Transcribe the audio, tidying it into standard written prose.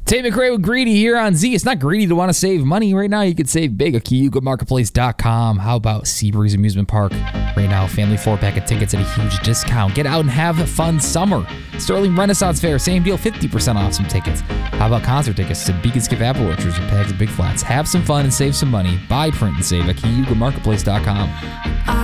Tate McRae with Greedy here on Z. It's not greedy to want to save money. Right now, you could save big at CayugaMarketplace.com. How about Seabreeze Amusement Park? Right now, family 4-pack of tickets at a huge discount. Get out and have a fun summer. Sterling Renaissance Fair, same deal, 50% off some tickets. How about concert tickets to Beacon Skip Apple Orchards and Pags of Big Flats? Have some fun and save some money. Buy, print, and save at CayugaMarketplace.com.